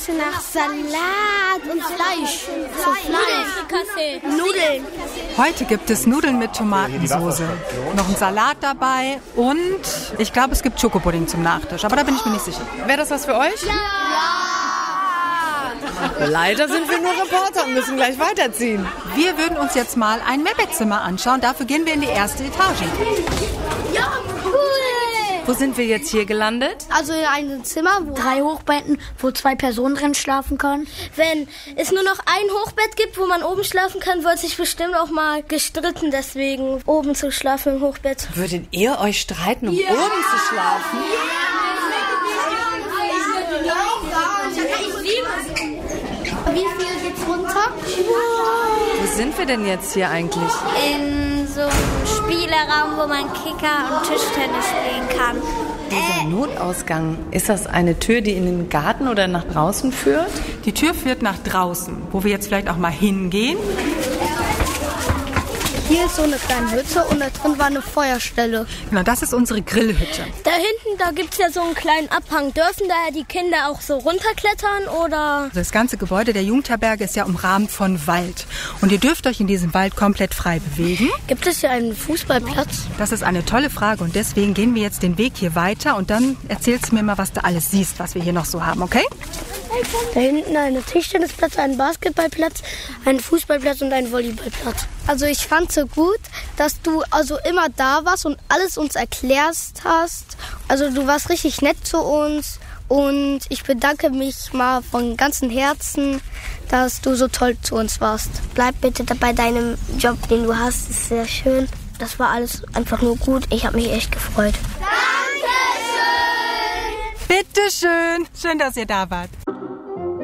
Nach Salat und Fleisch. Nudeln. Heute gibt es Nudeln mit Tomatensauce. Noch ein Salat dabei und ich glaube, es gibt Schokopudding zum Nachtisch. Aber da bin ich mir nicht sicher. Wäre das was für euch? Ja! Leider sind wir nur Reporter und müssen gleich weiterziehen. Wir würden uns jetzt mal ein Mehrbettzimmer anschauen. Dafür gehen wir in die erste Etage. Ja, cool! Wo sind wir jetzt hier gelandet? Also in einem Zimmer, wo 3 Hochbetten, wo 2 Personen drin schlafen können. Wenn es nur noch ein Hochbett gibt, wo man oben schlafen kann, wird sich bestimmt auch mal gestritten, deswegen oben zu schlafen im Hochbett. Würdet ihr euch streiten, um oben zu schlafen? Wie viel geht's runter? Wo sind wir denn jetzt hier eigentlich? In so einem Spieleraum, wo man Kicker und Tischtennis spielen kann. Dieser Notausgang, ist das eine Tür, die in den Garten oder nach draußen führt? Die Tür führt nach draußen, wo wir jetzt vielleicht auch mal hingehen. Hier ist so eine kleine Hütte und da drin war eine Feuerstelle. Genau, das ist unsere Grillhütte. Da hinten, da gibt's ja so einen kleinen Abhang. Dürfen da die Kinder auch so runterklettern oder? Das ganze Gebäude der Jugendherberge ist ja umrahmt von Wald. Und ihr dürft euch in diesem Wald komplett frei bewegen. Gibt es hier einen Fußballplatz? Das ist eine tolle Frage und deswegen gehen wir jetzt den Weg hier weiter und dann erzählst du mir mal, was du alles siehst, was wir hier noch so haben, okay? Da hinten ein Tischtennisplatz, ein Basketballplatz, ein Fußballplatz und ein Volleyballplatz. Also ich fand so gut, dass du also immer da warst und alles uns erklärt hast. Also du warst richtig nett zu uns und ich bedanke mich mal von ganzem Herzen, dass du so toll zu uns warst. Bleib bitte bei deinem Job, den du hast, ist sehr schön. Das war alles einfach nur gut. Ich habe mich echt gefreut. Bitteschön. Schön, dass ihr da wart.